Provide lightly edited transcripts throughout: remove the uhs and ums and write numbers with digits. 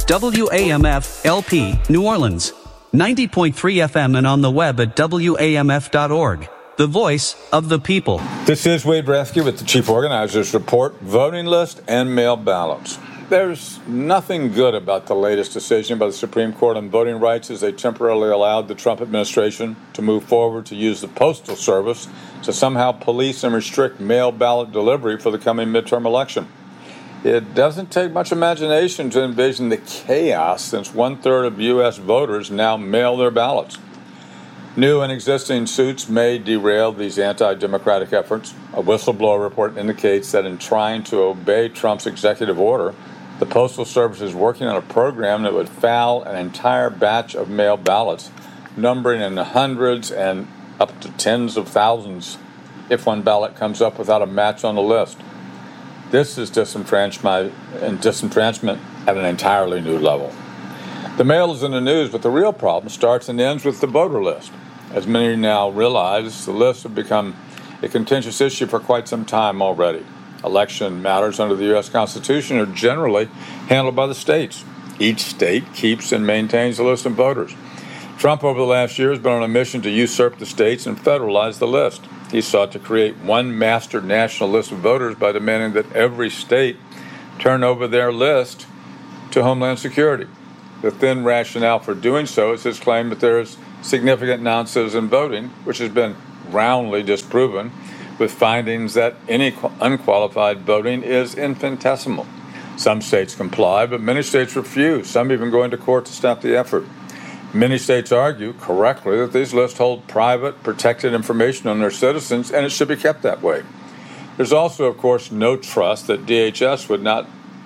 WAMF LP, New Orleans. 90.3 FM and on the web at WAMF.org. The voice of the people. This is Wade Rescue with the Chief Organizer's Report, voting list and mail ballots. There's nothing good about the latest decision by the Supreme Court on voting rights as they temporarily allowed the Trump administration to move forward to use the Postal Service to somehow police and restrict mail ballot delivery for the coming midterm election. It doesn't take much imagination to envision the chaos since 1/3 of U.S. voters now mail their ballots. New and existing suits may derail these anti-democratic efforts. A whistleblower report indicates that in trying to obey Trump's executive order, the Postal Service is working on a program that would foul an entire batch of mail ballots, numbering in the hundreds and up to tens of thousands if one ballot comes up without a match on the list. This is disenfranchisement at an entirely new level. The mail is in the news, but the real problem starts and ends with the voter list. As many now realize, the list has become a contentious issue for quite some time already. Election matters under the U.S. Constitution are generally handled by the states. Each state keeps and maintains a list of voters. Trump, over the last year, has been on a mission to usurp the states and federalize the list. He sought to create one master national list of voters by demanding that every state turn over their list to Homeland Security. The thin rationale for doing so is his claim that there is significant non-citizen voting, which has been roundly disproven, with findings that any unqualified voting is infinitesimal. Some states comply, but many states refuse, some even going to court to stop the effort. Many states argue, correctly, that these lists hold private, protected information on their citizens, and it should be kept that way. There's also, of course, no trust that DHS would not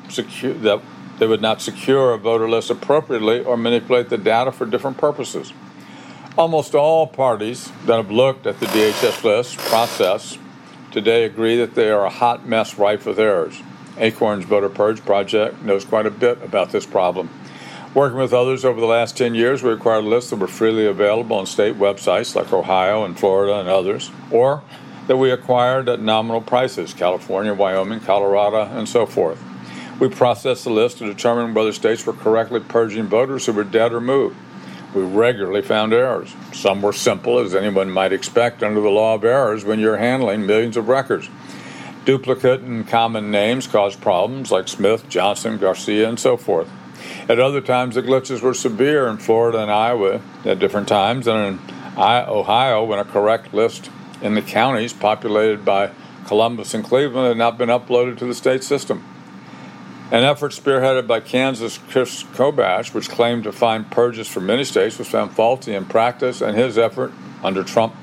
secure a voter list appropriately or manipulate the data for different purposes. Almost all parties that have looked at the DHS list process today agree that they are a hot mess rife with errors. Acorn's Voter Purge Project knows quite a bit about this problem. Working with others over the last 10 years, we acquired lists that were freely available on state websites like Ohio and Florida and others, or that we acquired at nominal prices, California, Wyoming, Colorado, and so forth. We processed the list to determine whether states were correctly purging voters who were dead or moved. We regularly found errors. Some were simple, as anyone might expect under the law of errors when you're handling millions of records. Duplicate and common names caused problems like Smith, Johnson, Garcia, and so forth. At other times, the glitches were severe in Florida and Iowa at different times, and in Ohio when a correct list in the counties populated by Columbus and Cleveland had not been uploaded to the state system. An effort spearheaded by Kansas' Chris Kobash, which claimed to find purges for many states, was found faulty in practice, and his effort under Trump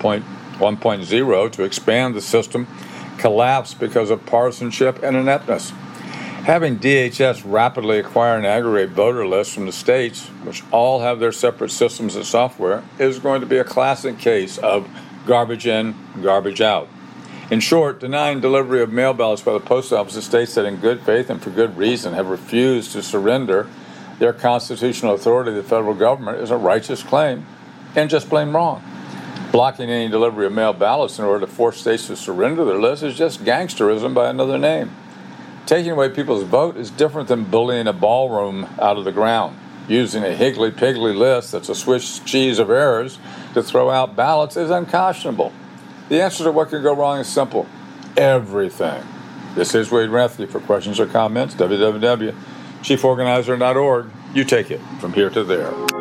1.0 to expand the system collapsed because of partisanship and ineptness. Having DHS rapidly acquire and aggregate voter lists from the states, which all have their separate systems and software, is going to be a classic case of garbage in, garbage out. In short, denying delivery of mail ballots by the post office to states that in good faith and for good reason have refused to surrender their constitutional authority to the federal government is a righteous claim and just plain wrong. Blocking any delivery of mail ballots in order to force states to surrender their lists is just gangsterism by another name. Taking away people's vote is different than bullying a ballroom out of the ground. Using a higgly-piggly list that's a Swiss cheese of errors to throw out ballots is unconscionable. The answer to what could go wrong is simple. Everything. This is Wade Rescue. For questions or comments, www.chieforganizer.org. You take it from here to there.